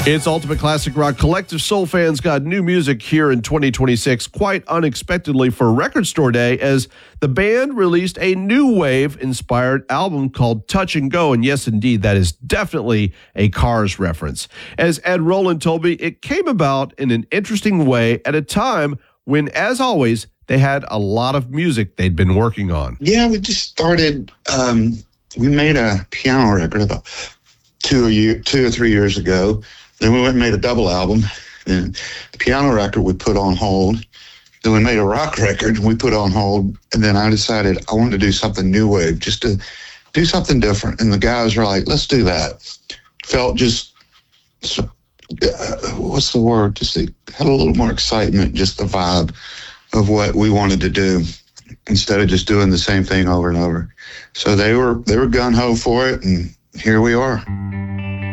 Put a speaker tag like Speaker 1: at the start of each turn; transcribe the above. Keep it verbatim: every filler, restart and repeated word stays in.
Speaker 1: It's Ultimate Classic Rock. Collective Soul fans got new music here in twenty twenty-six quite unexpectedly for Record Store Day, as the band released a new wave-inspired album called Touch and Go. And yes, indeed, that is definitely a Cars reference. As Ed Roland told me, it came about in an interesting way at a time when, as always, they had a lot of music they'd been working on.
Speaker 2: Yeah, we just started, um, we made a piano record about two, a year, two or three years ago. Then we went and made a double album, and the piano record we put on hold. Then we made a rock record we put on hold, and then I decided I wanted to do something new wave, just to do something different. And the guys were like, let's do that. Felt just, uh, what's the word? Just it had a little more excitement, just the vibe of what we wanted to do, instead of just doing the same thing over and over. So they were, they were gung-ho for it, and here we are.